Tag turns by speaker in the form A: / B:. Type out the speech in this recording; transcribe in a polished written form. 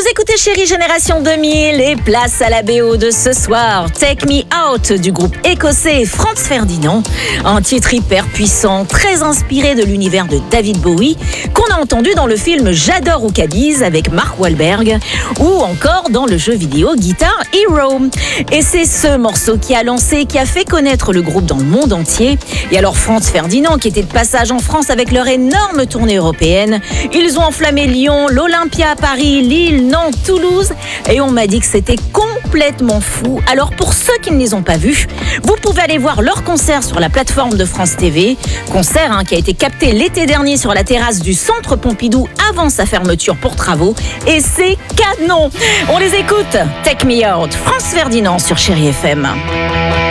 A: Vous écoutez Chérie Génération 2000 et place à la BO de ce soir. Take Me Out du groupe écossais Franz Ferdinand. Un titre hyper puissant, très inspiré de l'univers de David Bowie, qu'on a entendu dans le film J'adore Cadiz avec Mark Wahlberg ou encore dans le jeu vidéo Guitar Hero. Et c'est ce morceau qui a fait connaître le groupe dans le monde entier. Et alors Franz Ferdinand, qui était de passage en France avec leur énorme tournée européenne, ils ont enflammé Lyon, l'Olympia à Paris, Lille, Nantes, Toulouse, et on m'a dit que c'était complètement fou. Alors pour ceux qui ne les ont pas vus, vous pouvez aller voir leur concert sur la plateforme de France TV. Concert qui a été capté l'été dernier sur la terrasse du Centre Pompidou avant sa fermeture pour travaux. Et c'est canon. On les écoute. Take Me Out, Franz Ferdinand sur Chérie FM.